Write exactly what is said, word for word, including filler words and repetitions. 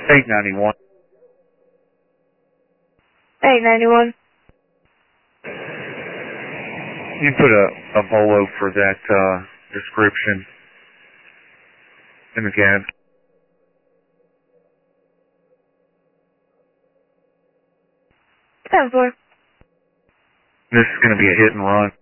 eight ninety-one. eight ninety-one. You put a, a bolo for that uh, description in the cab. ten four. This is going to be a hit and run.